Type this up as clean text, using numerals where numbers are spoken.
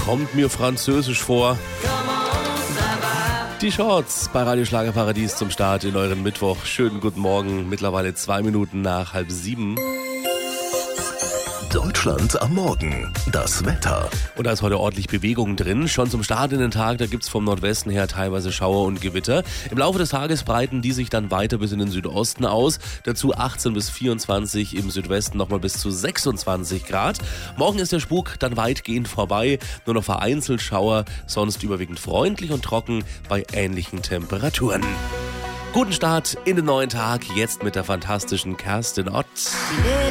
Kommt mir französisch vor. Die Shorts bei Radio Schlagerparadies zum Start in euren Mittwoch. Schönen guten Morgen, mittlerweile 2 Minuten nach 6:30. Deutschland am Morgen. Das Wetter. Und da ist heute ordentlich Bewegung drin. Schon zum Start in den Tag, da gibt's vom Nordwesten her teilweise Schauer und Gewitter. Im Laufe des Tages breiten die sich dann weiter bis in den Südosten aus. Dazu 18 bis 24, im Südwesten nochmal bis zu 26 Grad. Morgen ist der Spuk dann weitgehend vorbei. Nur noch vereinzelt Schauer, sonst überwiegend freundlich und trocken bei ähnlichen Temperaturen. Guten Start in den neuen Tag, jetzt mit der fantastischen Kerstin Ott.